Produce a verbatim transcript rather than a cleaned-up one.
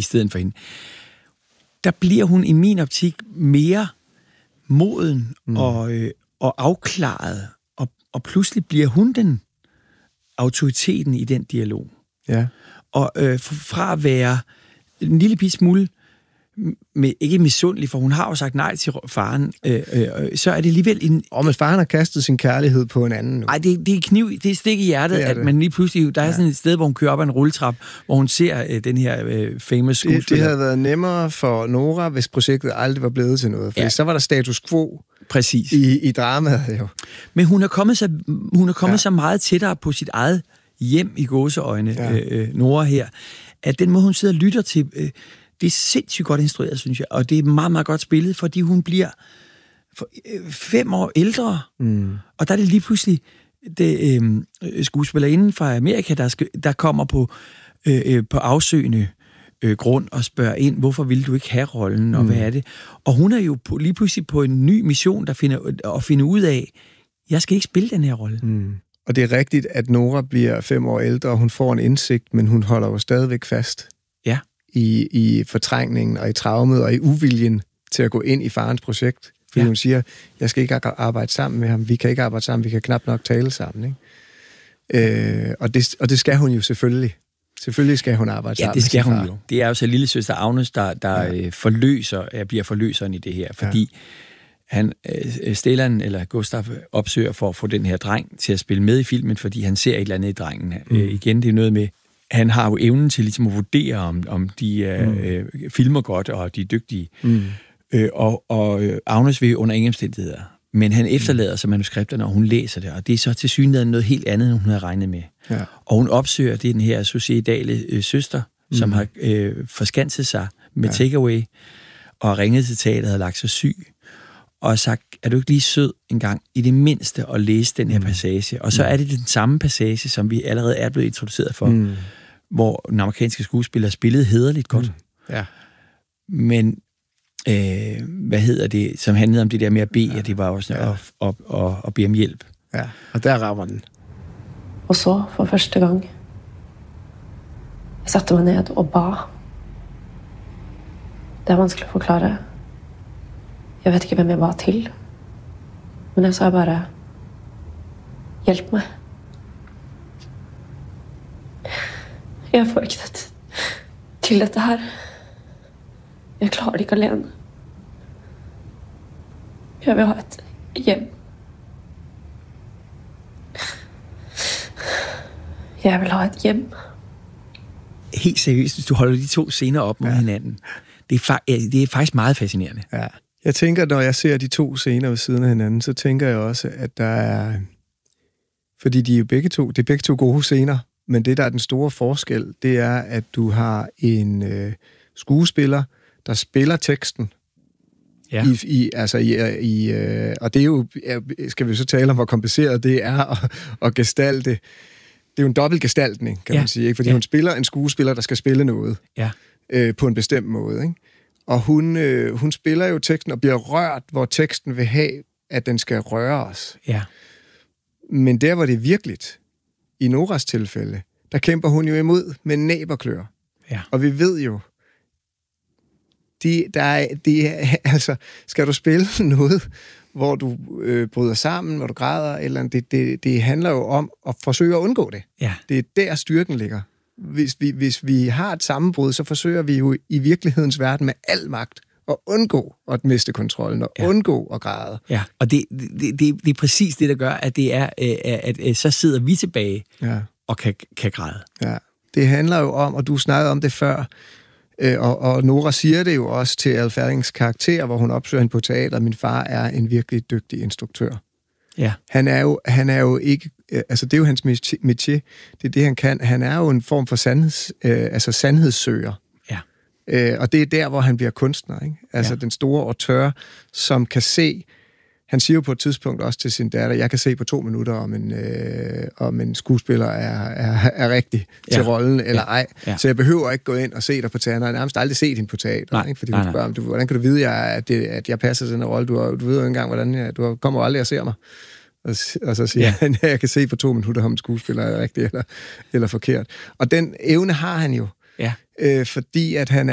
stedet for hende. Der bliver hun i min optik mere moden mm. og, øh, og afklaret, og, og pludselig bliver hun den autoriteten i den dialog. Ja. Og øh, fra at være en lille bitte smule, med, ikke misundelig, for hun har jo sagt nej til faren, øh, øh, så er det alligevel en... Og men faren har kastet sin kærlighed på en anden nu. Nej, det, det er kniv, det er stik i hjertet, det det. At man lige pludselig... Der er ja. sådan et sted, hvor hun kører op ad en rulletrap, hvor hun ser øh, den her øh, famous skuespiller. Det, det havde været nemmere for Nora, hvis projektet aldrig var blevet til noget, for ja. så var der status quo. Præcis. I, i dramaet jo. Men hun er kommet så, hun er kommet ja. så meget tættere på sit eget hjem i gåseøjne, ja. øh, Nora her, at den måde, hun sidder og lytter til... Øh, det er sindssygt godt instrueret, synes jeg, og det er meget, meget godt spillet, fordi hun bliver for, øh, fem år ældre, mm. og der er det lige pludselig det, øh, skuespillerinden fra Amerika, der, skal, der kommer på, øh, på afsøgende øh, grund og spørger ind, hvorfor vil du ikke have rollen, og mm. hvad er det? Og hun er jo på, lige pludselig på en ny mission, der finder, at finde ud af, jeg skal ikke spille den her rolle. Mm. Og det er rigtigt, at Nora bliver fem år ældre, og hun får en indsigt, men hun holder jo stadigvæk fast. Ja. I, i fortrængningen og i traumet og i uviljen til at gå ind i farens projekt. Fordi ja. hun siger, jeg skal ikke arbejde sammen med ham, vi kan ikke arbejde sammen, vi kan knap nok tale sammen. Ikke? Øh, og, det, og det skal hun jo selvfølgelig. Selvfølgelig skal hun arbejde ja, sammen det skal med hun jo. Det er jo så lille søster Agnes, der, der ja. forløser, bliver forløseren i det her, fordi ja. han, Stellan, eller Gustav, opsøger for at få den her dreng til at spille med i filmen, fordi han ser et eller andet i drengen. Mm. Øh, igen, det er noget med, han har jo evnen til ligesom at vurdere, om, om de øh, mm. øh, filmer godt, og de er dygtige. Mm. Øh, og og øh, Agnes vil under ingen omstændigheder. Men han efterlader sig manuskripterne, og hun læser det, og det er så tilsyneladende noget helt andet, end hun havde regnet med. Ja. Og hun opsøger, det er den her suicidale øh, søster, mm. som har øh, forskanset sig med ja. takeaway, og har ringet til teateret og lagt sig syg, og sagt, er du ikke lige sød en gang, i det mindste, at læse den her passage? Og så er det den samme passage, som vi allerede er blevet introduceret for, mm. hvor den amerikanske skuespiller spillede hæderligt godt. Mm. Ja. Men, øh, hvad hedder det, som handlede om det der med at bede, ja. og det var også ja. at, at, at, at bede om hjælp. Ja, og der rammer den. Og så, for første gang, jeg satte mig ned og ba. Det er vanskelig at forklare. Jeg vet ikke, hvem jeg ba til. Men jeg sa bare, hjælp mig. Jeg får ikke det til dette her. Jeg klarer det ikke alene. Jeg vil ha et hjem. Jeg vil ha et hjem. Helt seriøst, hvis du holder de to scener op mod ja. hinanden. Det er, fa- det er faktisk meget fascinerende. Ja. Jeg tænker, når jeg ser de to scener ved siden af hinanden, så tænker jeg også, at der er... Fordi de er jo begge to, det er begge to gode scener, men det, der er den store forskel, det er, at du har en øh, skuespiller, der spiller teksten. Ja. I, i, altså i, i, øh, og det er jo, skal vi så tale om, hvor kompliceret det er at, at gestalte. Det er jo en dobbeltgestaltning, kan ja. man sige, ikke? Fordi ja. hun spiller en skuespiller, der skal spille noget ja. øh, på en bestemt måde, ikke? Og hun, øh, hun spiller jo teksten og bliver rørt, hvor teksten vil have, at den skal røre os. Ja. Men der, hvor det er virkeligt, i Noras tilfælde, der kæmper hun jo imod med næb og klør. Ja. Og vi ved jo, de, der er, de, altså, skal du spille noget, hvor du øh, bryder sammen, hvor du græder, eller det, det, det handler jo om at forsøge at undgå det. Ja. Det er der, styrken ligger. Hvis vi, hvis vi har et sammenbrud, så forsøger vi jo i virkelighedens verden med al magt at undgå at miste kontrollen, og ja. undgå at græde. Ja, og det, det, det, det er præcis det, der gør, at det er, at, at, at så sidder vi tilbage ja. og kan, kan græde. Ja, det handler jo om, og du snakkede om det før, og, og Nora siger det jo også til Al Ferdings karakter, hvor hun opsøger hende på teater, min far er en virkelig dygtig instruktør. Ja. Han er jo, han er jo ikke, altså det er jo hans métier, det er det, han kan. Han er jo en form for sandheds, øh, altså sandhedssøger. Ja. Øh, og det er der, hvor han bliver kunstner, ikke? Altså ja. den store auteur, som kan se, han siger jo på et tidspunkt også til sin datter, jeg kan se på to minutter, om en, øh, om en skuespiller er, er, er rigtig ja. til rollen, eller ja. ej. Ja. Så jeg behøver ikke gå ind og se dig på teater. Jeg har nærmest aldrig set hende på teater, nej. ikke? Fordi nej, hun spørger, du, hvordan kan du vide, at, det, at jeg passer til den rolle? Du, du ved jo ikke engang, hvordan jeg, du kommer aldrig og ser mig. Og, og så siger ja. han, at jeg kan se på to minutter, om en skuespiller er rigtig eller, eller forkert. Og den evne har han jo, ja. øh, fordi at han